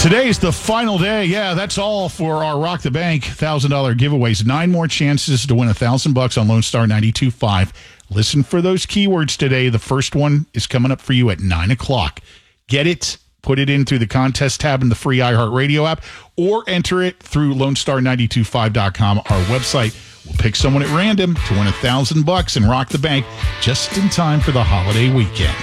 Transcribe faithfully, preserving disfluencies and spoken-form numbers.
Today's the final day. Yeah, that's all for our Rock the Bank one thousand dollars giveaways. Nine more chances to win one thousand bucks on Lone Star ninety-two point five. Listen for those keywords today. The first one is coming up for you at nine o'clock. Get it, put it in through the contest tab in the free iHeartRadio app, or enter it through lone star nine two five dot com, our website. We'll pick someone at random to win one thousand bucks and rock the bank just in time for the holiday weekend.